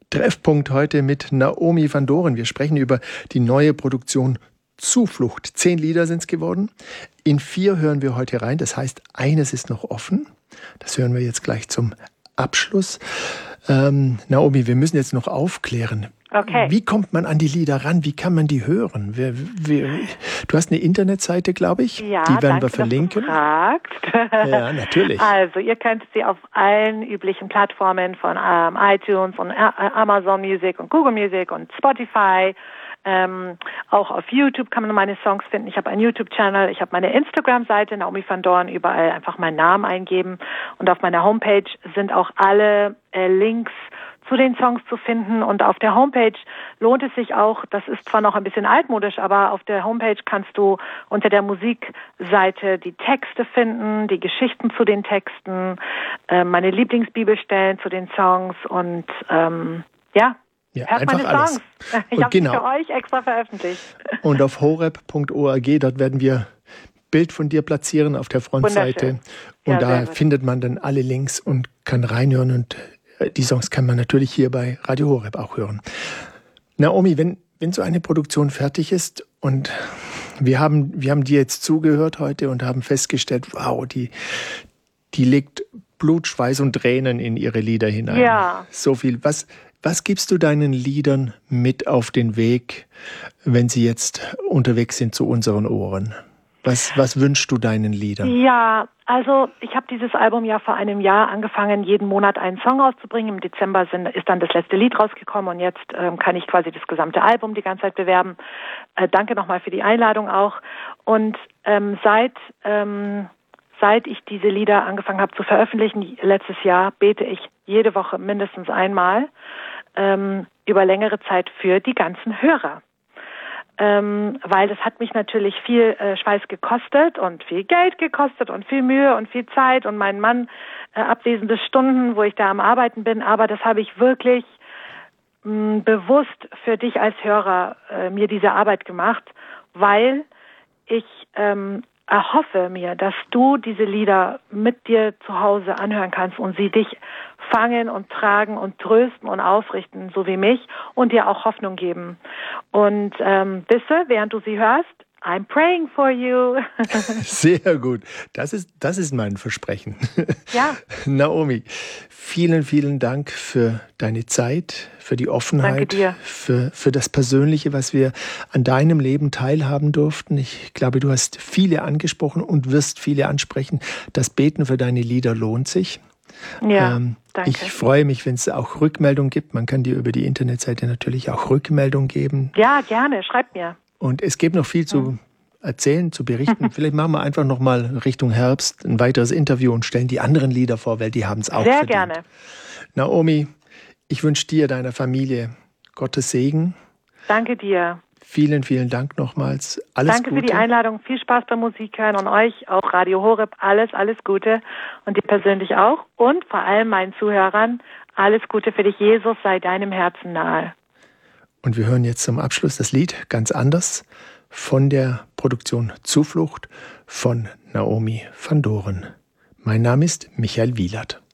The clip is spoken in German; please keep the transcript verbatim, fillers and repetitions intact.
Treffpunkt heute mit Naomi van Doren. Wir sprechen über die neue Produktion Zuflucht. Zehn Lieder sind es geworden. In vier hören wir heute rein. Das heißt, eines ist noch offen. Das hören wir jetzt gleich zum Abschluss. Ähm, Naomi, wir müssen jetzt noch aufklären. Okay. Wie kommt man an die Lieder ran? Wie kann man die hören? Wir, wir, du hast eine Internetseite, glaube ich. Ja, die werden danke, wir verlinken. Dass du fragst. Ja, natürlich. Also, ihr könnt sie auf allen üblichen Plattformen von ähm, iTunes und A- Amazon Music und Google Music und Spotify. Ähm, auch auf YouTube kann man meine Songs finden. Ich habe einen YouTube-Channel, ich habe meine Instagram-Seite, Naomi van Doren, überall einfach meinen Namen eingeben. Und auf meiner Homepage sind auch alle äh, Links zu den Songs zu finden. Und auf der Homepage lohnt es sich auch, das ist zwar noch ein bisschen altmodisch, aber auf der Homepage kannst du unter der Musikseite die Texte finden, die Geschichten zu den Texten, äh, meine Lieblingsbibelstellen zu den Songs und ähm, ja, Ja, hört einfach meine alles. Songs. Ich Und habe genau. sie für euch extra veröffentlicht. Und auf horeb punkt org, dort werden wir Bild von dir platzieren auf der Frontseite. Wunderschön. Und Ja, da sehr gut. findet man dann alle Links und kann reinhören. Und äh, die Songs kann man natürlich hier bei Radio Horeb auch hören. Naomi, wenn, wenn so eine Produktion fertig ist und wir haben, wir haben dir jetzt zugehört heute und haben festgestellt, wow, die, die legt Blut, Schweiß und Tränen in ihre Lieder hinein. Ja. So viel. Was, was gibst du deinen Liedern mit auf den Weg, wenn sie jetzt unterwegs sind zu unseren Ohren? Was, was wünschst du deinen Liedern? Ja, also ich habe dieses Album ja vor einem Jahr angefangen, jeden Monat einen Song rauszubringen. Im Dezember sind, ist dann das letzte Lied rausgekommen und jetzt ähm, kann ich quasi das gesamte Album die ganze Zeit bewerben. Äh, danke nochmal für die Einladung auch. Und ähm, seit ähm, seit ich diese Lieder angefangen habe zu veröffentlichen, letztes Jahr, bete ich jede Woche mindestens einmal ähm, über längere Zeit für die ganzen Hörer. Ähm, weil das hat mich natürlich viel äh, Schweiß gekostet und viel Geld gekostet und viel Mühe und viel Zeit und mein Mann äh, abwesende Stunden, wo ich da am Arbeiten bin. Aber das habe ich wirklich mh, bewusst für dich als Hörer äh, mir diese Arbeit gemacht, weil ich ähm, erhoffe mir, dass du diese Lieder mit dir zu Hause anhören kannst und sie dich fangen und tragen und trösten und aufrichten, so wie mich, und dir auch Hoffnung geben. Und ähm, wisse, während du sie hörst, I'm praying for you. Sehr gut. Das ist, das ist mein Versprechen. Ja. Naomi, vielen, vielen Dank für deine Zeit, für die Offenheit, Danke dir. Für, für das Persönliche, was wir an deinem Leben teilhaben durften. Ich glaube, du hast viele angesprochen und wirst viele ansprechen. Das Beten für deine Lieder lohnt sich. Ja, ähm, danke. Ich freue mich, wenn es auch Rückmeldungen gibt. Man kann dir über die Internetseite natürlich auch Rückmeldungen geben. Ja, gerne. Schreib mir. Und es gibt noch viel zu erzählen, zu berichten. Vielleicht machen wir einfach noch mal Richtung Herbst ein weiteres Interview und stellen die anderen Lieder vor, weil die haben es auch Sehr verdient. gerne. Naomi, ich wünsche dir, deiner Familie Gottes Segen. Danke dir. Vielen, vielen Dank nochmals. Alles Danke Gute. für die Einladung. Viel Spaß beim Musik hören und euch, auch Radio Horeb, alles, alles Gute. Und dir persönlich auch. Und vor allem meinen Zuhörern, alles Gute für dich. Jesus sei deinem Herzen nahe. Und wir hören jetzt zum Abschluss das Lied ganz anders von der Produktion Zuflucht von Naomi van Doren. Mein Name ist Michael Wielert.